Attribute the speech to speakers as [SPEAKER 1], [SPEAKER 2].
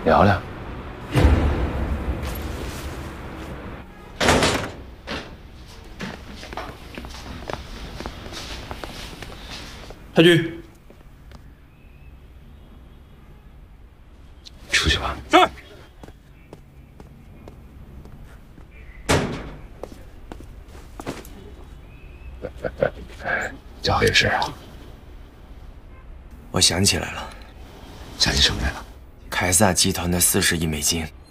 [SPEAKER 1] 聊聊。
[SPEAKER 2] 太君，
[SPEAKER 1] 出去吧。
[SPEAKER 2] 是。
[SPEAKER 1] 家伙有事啊？
[SPEAKER 3] 我想起来了，
[SPEAKER 1] 想起什么来了？
[SPEAKER 3] 凯撒集团的40亿美金